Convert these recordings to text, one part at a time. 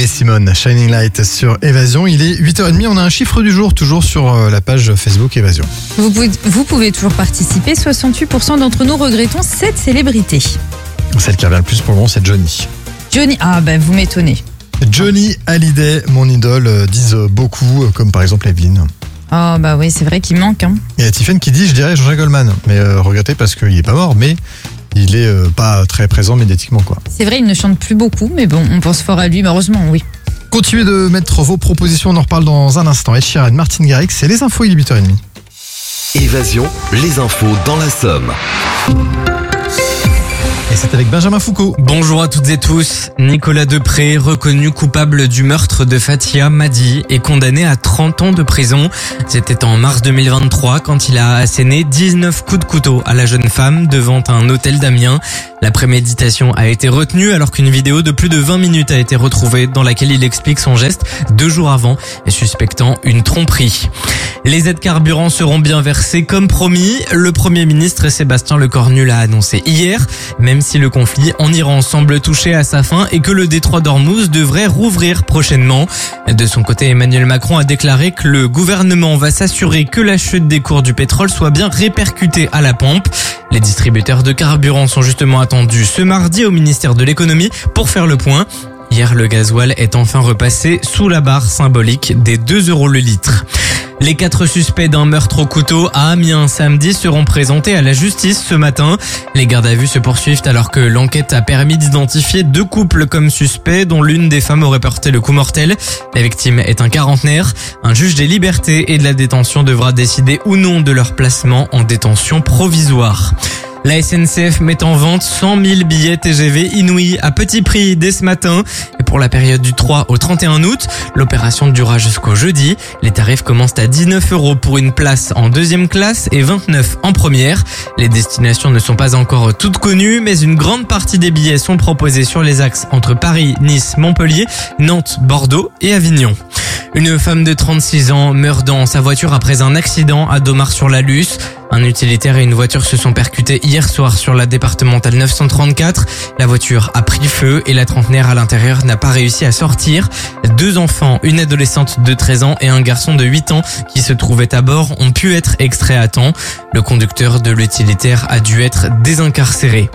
et Simone, Shining Light sur Évasion. Il est 8h30, on a un chiffre du jour, toujours sur la page Facebook Évasion. Vous pouvez toujours participer, 68% d'entre nous regrettons cette célébrité. Celle qui revient le plus pour le moment, c'est Johnny. Johnny, vous m'étonnez. Johnny Hallyday, mon idole, disent beaucoup, comme par exemple Evelyne. Oui, c'est vrai qu'il manque. Il y a Tiffen qui dit, je dirais Jean-Jacques Goldman, mais regretté parce qu'il est pas mort, mais il est pas très présent médiatiquement, quoi. C'est vrai, il ne chante plus beaucoup, mais bon, on pense fort à lui, malheureusement, oui. Continuez de mettre vos propositions, on en reparle dans un instant. Ed Sheeran, Martin Garrix, c'est les infos, il est 8h30. Évasion, les infos dans la Somme. Et c'est avec Benjamin Foucault. Bonjour à toutes et tous. Nicolas Depré, reconnu coupable du meurtre de Fatia Madi, est condamné à 30 ans de prison. C'était en mars 2023 quand il a asséné 19 coups de couteau à la jeune femme devant un hôtel d'Amiens. La préméditation a été retenue alors qu'une vidéo de plus de 20 minutes a été retrouvée dans laquelle il explique son geste 2 jours avant et suspectant une tromperie. Les aides carburant seront bien versées comme promis. Le Premier ministre Sébastien Lecornu l'a annoncé hier, même si le conflit en Iran semble toucher à sa fin et que le détroit d'Ormuz devrait rouvrir prochainement. De son côté, Emmanuel Macron a déclaré que le gouvernement va s'assurer que la chute des cours du pétrole soit bien répercutée à la pompe. Les distributeurs de carburant sont justement attendus ce mardi au ministère de l'économie pour faire le point. Hier, le gasoil est enfin repassé sous la barre symbolique des 2 € le litre. Les 4 suspects d'un meurtre au couteau à Amiens samedi seront présentés à la justice ce matin. Les gardes à vue se poursuivent alors que l'enquête a permis d'identifier 2 couples comme suspects dont l'une des femmes aurait porté le coup mortel. La victime est un quarantenaire. Un juge des libertés et de la détention devra décider ou non de leur placement en détention provisoire. La SNCF met en vente 100 000 billets TGV inouïs à petit prix dès ce matin. Et pour la période du 3 au 31 août, l'opération durera jusqu'au jeudi. Les tarifs commencent à 19 € pour une place en 2e classe et 29 en première. Les destinations ne sont pas encore toutes connues, mais une grande partie des billets sont proposés sur les axes entre Paris, Nice, Montpellier, Nantes, Bordeaux et Avignon. Une femme de 36 ans meurt dans sa voiture après un accident à Domar-sur-la-Luce. Un utilitaire et une voiture se sont percutés hier soir sur la départementale 934. La voiture a pris feu et la trentenaire à l'intérieur n'a pas réussi à sortir. 2 enfants, une adolescente de 13 ans et un garçon de 8 ans qui se trouvaient à bord ont pu être extraits à temps. Le conducteur de l'utilitaire a dû être désincarcéré.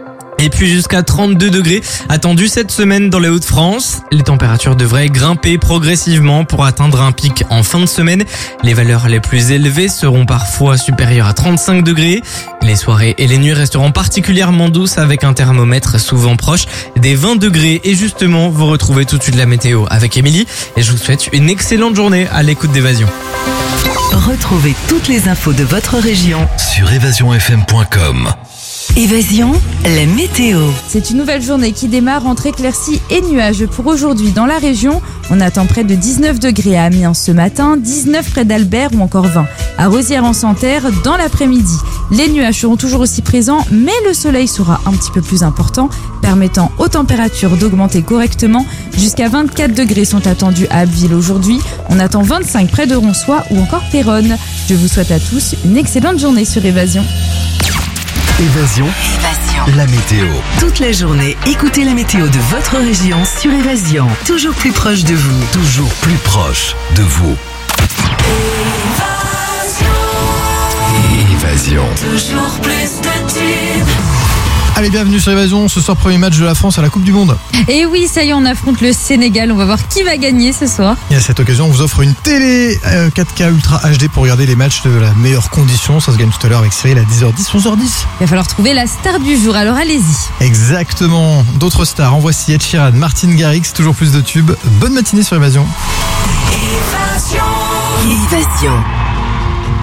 Et puis jusqu'à 32 degrés attendus cette semaine dans les Hauts-de-France. Les températures devraient grimper progressivement pour atteindre un pic en fin de semaine. Les valeurs les plus élevées seront parfois supérieures à 35 degrés. Les soirées et les nuits resteront particulièrement douces avec un thermomètre souvent proche des 20 degrés. Et justement, vous retrouvez tout de suite la météo avec Émilie. Et je vous souhaite une excellente journée à l'écoute d'Évasion. Retrouvez toutes les infos de votre région sur évasionfm.com. Évasion, la météo. C'est une nouvelle journée qui démarre entre éclaircies et nuages pour aujourd'hui dans la région. On attend près de 19 degrés à Amiens ce matin, 19 près d'Albert ou encore 20 à Rosières-en-Santerre dans l'après-midi. Les nuages seront toujours aussi présents, mais le soleil sera un petit peu plus important, permettant aux températures d'augmenter correctement. Jusqu'à 24 degrés sont attendus à Abbeville aujourd'hui. On attend 25 près de Ronsois ou encore Péronne. Je vous souhaite à tous une excellente journée sur Évasion. Évasion, la météo. Toute la journée, écoutez la météo de votre région sur Évasion. Toujours plus proche de vous. Toujours plus proche de vous. Évasion. Toujours plus de tubes. Allez, bienvenue sur Évasion, ce soir premier match de la France à la Coupe du Monde. Et oui, ça y est, on affronte le Sénégal. On va voir qui va gagner ce soir. Et à cette occasion, on vous offre une télé 4K Ultra HD pour regarder les matchs de la meilleure condition. Ça se gagne tout à l'heure avec Cyril à 10h10, 11h10. Il va falloir trouver la star du jour, alors allez-y. Exactement. D'autres stars, en voici Ed Sheeran, Martin Garrix, toujours plus de tubes. Bonne matinée sur Évasion. Évasion.